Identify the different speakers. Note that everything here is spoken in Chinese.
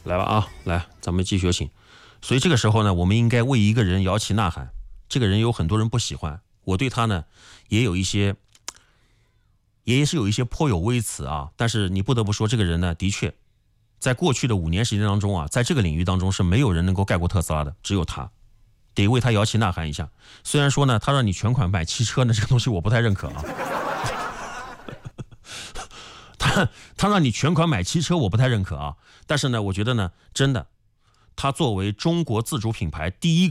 Speaker 1: 来吧啊，来，咱们继续有请。所以这个时候呢，我们应该为一个人摇旗呐喊。这个人有很多人不喜欢，我对他呢也是有一些颇有微词啊。但是你不得不说，这个人呢，的确在过去的5年时间当中啊，在这个领域当中是没有人能够盖过特斯拉的，只有他，得为他摇旗呐喊一下。虽然说呢，他让你全款买汽车呢，这个东西我不太认可啊。他让你全款买汽车，我不太认可啊。但是呢，我觉得呢，真的，他作为中国自主品牌第一个